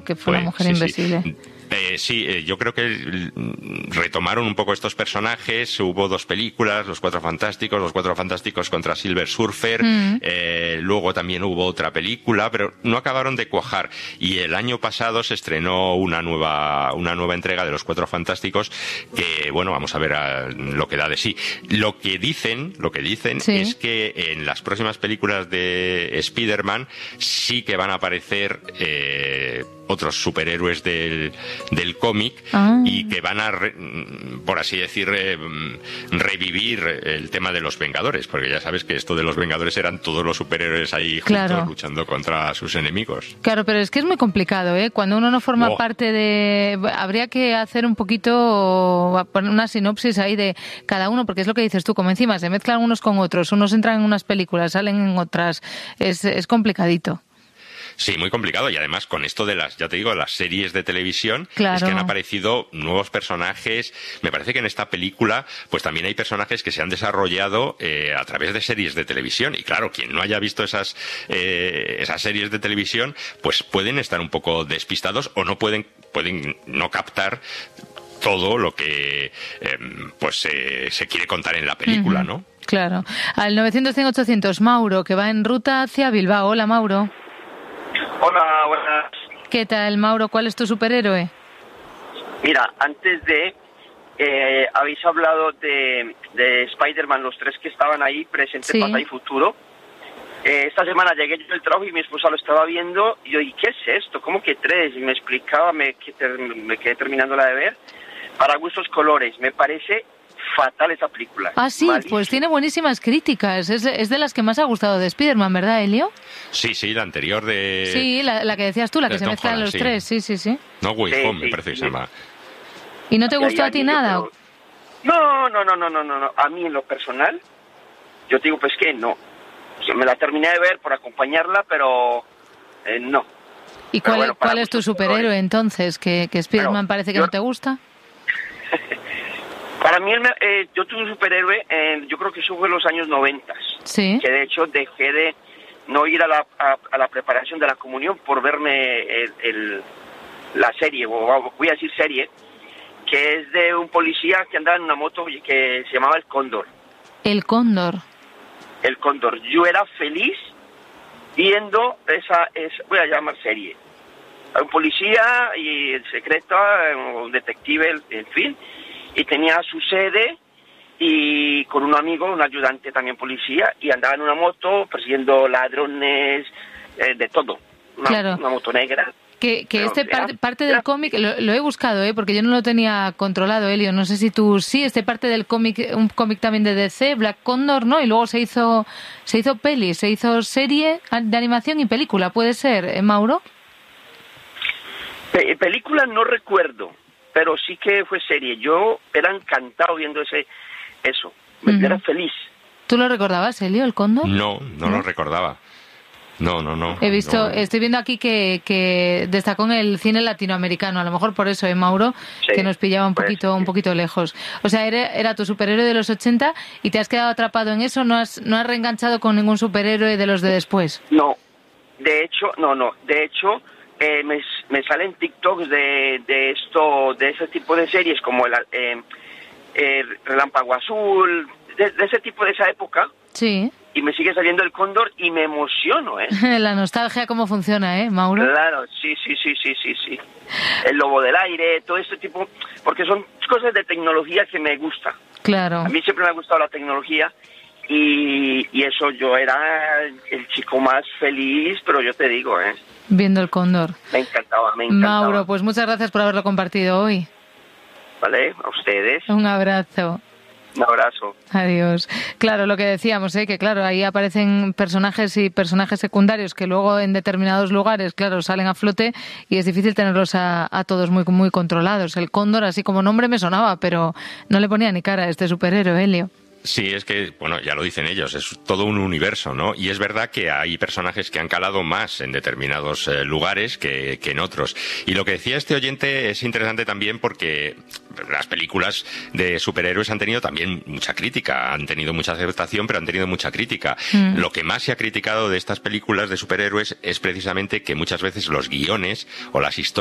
que fue La Mujer Invisible. Sí. Yo creo que retomaron un poco estos personajes. Hubo 2 películas, Los Cuatro Fantásticos contra Silver Surfer. Luego también hubo otra película, pero no acabaron de cuajar. Y el año pasado se estrenó una nueva entrega de Los Cuatro Fantásticos que, bueno, vamos a ver lo que da de sí. Lo que dicen es que en las próximas películas de Spider-Man sí que van a aparecer otros superhéroes del cómic y que van a, por así decir, revivir el tema de los Vengadores, porque ya sabes que esto de los Vengadores eran todos los superhéroes ahí juntos luchando contra sus enemigos. Claro, pero es que es muy complicado, ¿eh? Cuando uno no forma parte de... Habría que hacer un poquito, poner una sinopsis ahí de cada uno, porque es lo que dices tú, como encima se mezclan unos con otros, unos entran en unas películas, salen en otras, es complicadito. Sí, muy complicado, y además con esto de las series de televisión, claro, es que han aparecido nuevos personajes. Me parece que en esta película pues también hay personajes que se han desarrollado a través de series de televisión, y claro, quien no haya visto esas series de televisión pues pueden estar un poco despistados o no pueden no captar todo lo que se quiere contar en la película, ¿no? Claro. Al 900-100-800, Mauro, que va en ruta hacia Bilbao. Hola, Mauro. Hola, buenas. ¿Qué tal, Mauro? ¿Cuál es tu superhéroe? Mira, antes de... habéis hablado de Spider-Man, los 3 que estaban ahí, presente, pasado y futuro. Esta semana llegué yo del trabajo y mi esposa lo estaba viendo y yo, ¿y qué es esto? ¿Cómo que 3? Y me explicaba, me quedé terminándola de ver. Para gustos colores, me parece fatal esa película. Ah, sí, malísima. Pues tiene buenísimas críticas. Es de las que más ha gustado de Spider-Man, ¿verdad, Elio? Sí, la anterior de... Sí, la que decías tú, la que se mezclan los 3, sí. No, Way Home, me parece que se llama. ¿Y no te gustó a ti nada? No. A mí, en lo personal, yo te digo, pues que no. Yo me la terminé de ver por acompañarla, pero no. ¿Y cuál es tu superhéroe, entonces? ¿Que Spider-Man parece que no te gusta? Para mí, yo tuve un superhéroe, yo creo que eso fue en los años 90, ¿sí? Que de hecho dejé de no ir a la preparación de la comunión por verme la serie, o voy a decir serie, que es de un policía que andaba en una moto que se llamaba El Cóndor. El Cóndor. El Cóndor. Yo era feliz viendo voy a llamar serie. Un policía y el secreto, un detective, en fin, y tenía su sede y con un amigo, un ayudante también policía, y andaba en una moto persiguiendo ladrones, de todo. Una moto negra. Que parte del cómic, lo he buscado, porque yo no lo tenía controlado, Elio. No sé si tú sí, parte del cómic, un cómic también de DC, Black Condor, ¿no? Y luego se hizo peli, se hizo serie de animación y película, ¿puede ser, Mauro? Película no recuerdo, pero sí que fue serie. Yo era encantado viendo eso. Era feliz. ¿Tú lo recordabas, Elio, el Cóndor? No lo recordaba. No. Estoy viendo aquí que destacó en el cine latinoamericano, a lo mejor por eso, Mauro, sí, que nos pillaba un poquito lejos. O sea, era tu superhéroe de los 80 y te has quedado atrapado en eso, no has reenganchado con ningún superhéroe de los de después. No, de hecho, me salen TikToks de ese tipo de series como el Relámpago Azul, de ese tipo de esa época. Sí. Y me sigue saliendo El Cóndor y me emociono, La nostalgia, cómo funciona, Mauro. Claro, sí. El Lobo del Aire, todo este tipo, porque son cosas de tecnología que me gusta. Claro. A mí siempre me ha gustado la tecnología y eso, yo era el chico más feliz, pero yo te digo, viendo El Cóndor. Me encantaba. Mauro, pues muchas gracias por haberlo compartido hoy. Vale, a ustedes. Un abrazo. Un abrazo. Adiós. Claro, lo que decíamos, que claro, ahí aparecen personajes y personajes secundarios que luego en determinados lugares, claro, salen a flote y es difícil tenerlos a todos muy, muy controlados. El Cóndor, así como nombre, me sonaba, pero no le ponía ni cara a este superhéroe, Elio. Sí, es que, bueno, ya lo dicen ellos, es todo un universo, ¿no? Y es verdad que hay personajes que han calado más en determinados lugares que en otros. Y lo que decía este oyente es interesante también porque las películas de superhéroes han tenido también mucha crítica, han tenido mucha aceptación, pero han tenido mucha crítica. Lo que más se ha criticado de estas películas de superhéroes es precisamente que muchas veces los guiones o las historias